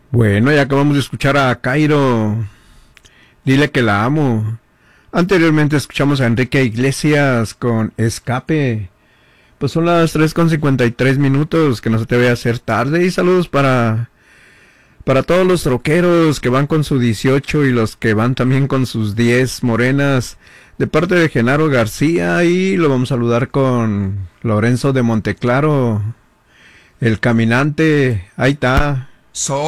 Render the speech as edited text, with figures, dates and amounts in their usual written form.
Bueno, ya acabamos de escuchar a Cairo. Dile que la amo. Anteriormente escuchamos a Enrique Iglesias con Escape. Pues son las 3:53 que no se te vaya a hacer tarde. Y saludos para todos los troqueros que van con su 18 y los que van también con sus 10 morenas. De parte de Genaro García, y lo vamos a saludar con Lorenzo de Monteclaro, el caminante. Ahí está.